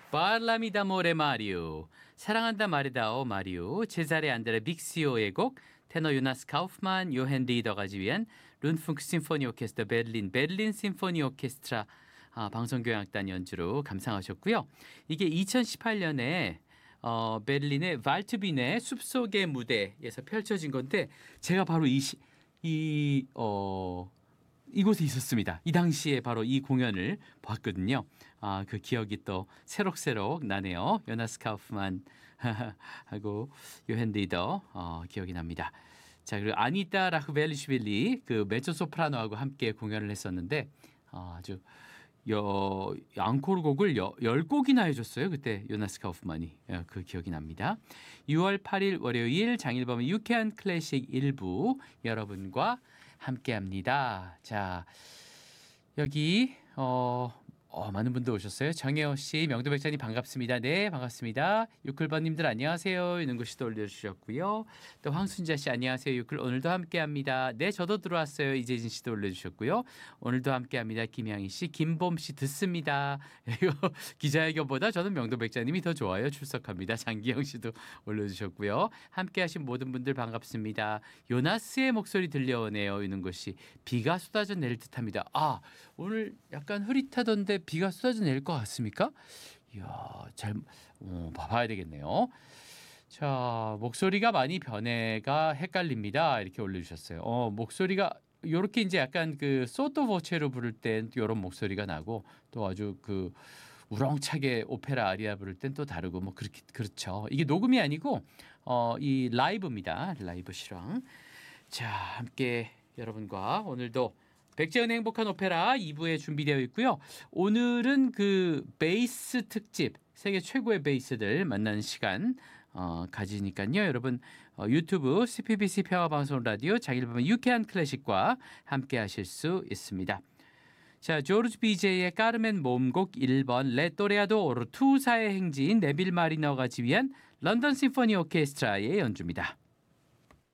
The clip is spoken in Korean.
Parlami d'amore Mario. 사랑한다 말이다오 마리오. 제자리 안드레 빅시오의 곡 테너 요나스 카우프만 요헨 리더가 지휘한 룬풍크 심포니 오케스트라 베를린 심포니 오케스트라 방송교향악단 연주로 감상하셨고요. 이게 2018년에 베를린의 발트빈의 숲속의 무대에서 펼쳐진 건데 제가 바로 이곳에 있었습니다. 이 당시에 바로 이 공연을 봤거든요. 그 기억이 또 새록새록 나네요. 요나스 카우프만 하고 요헨 리더 기억이 납니다. 자, 그리고 아니타 라흐벨리슈빌리 그 메조 소프라노하고 함께 공연을 했었는데 아주 앙코르곡을 10곡이나 해줬어요. 그때 요나스 카우프만이. 그 기억이 납니다. 6월 8일 월요일 장일범의 유쾌한 클래식 일부 여러분과 함께합니다. 자, 여기 많은 분들 오셨어요. 정혜호 씨, 명도백자님 반갑습니다. 네, 반갑습니다. 유클번님들 안녕하세요. 이능구 씨도 올려주셨고요. 또 황순자 씨 안녕하세요. 유클 오늘도 함께합니다. 네, 저도 들어왔어요. 이재진 씨도 올려주셨고요. 오늘도 함께합니다. 김향희 씨, 김봄 씨 듣습니다. 이거 기자회견보다 저는 명도백자님이 더 좋아요. 출석합니다. 장기영 씨도 올려주셨고요. 함께하신 모든 분들 반갑습니다. 요나스의 목소리 들려오네요. 이능구 씨, 비가 쏟아져 내릴 듯합니다. 오늘 약간 흐릿하던데 비가 쏟아져 내릴 것 같습니까? 이야, 잘 봐봐야 되겠네요. 자, 목소리가 많이 변해가 헷갈립니다. 이렇게 올려주셨어요. 목소리가 이렇게 이제 약간 그 소토 보체로 부를 땐 이런 목소리가 나고 또 아주 그 우렁차게 오페라 아리아 부를 땐 또 다르고 뭐 그렇게 그렇죠. 이게 녹음이 아니고 이 라이브입니다. 라이브 실황. 자, 함께 여러분과 오늘도 백재현의 행복한 오페라 2부에 준비되어 있고요. 오늘은 그 베이스 특집, 세계 최고의 베이스들 만나는 시간 가지니까요. 여러분 유튜브 CPBC 평화방송 라디오 장일범의 유쾌한 클래식과 함께 하실 수 있습니다. 자, 조르주 비제이의 까르멘 모음곡 1번 레토레아도 오르투사의 행진 네빌 마리너가 지휘한 런던 심포니 오케스트라의 연주입니다.